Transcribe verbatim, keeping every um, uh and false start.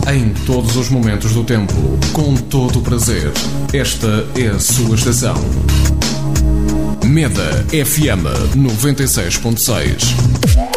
Em todos os momentos do tempo, com todo o prazer. Esta é a sua estação. Meda F M noventa e seis ponto seis.